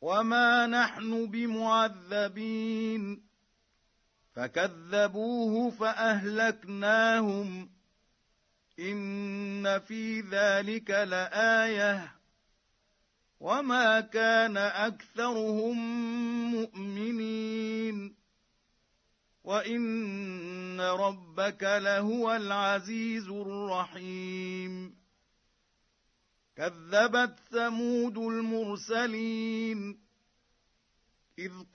وما نحن بمعذبين فكذبوه فأهلكناهم إن في ذلك لآية وما كان أكثرهم مؤمنين وإن ربك لهو العزيز الرحيم كذبت ثمود المرسلين إذ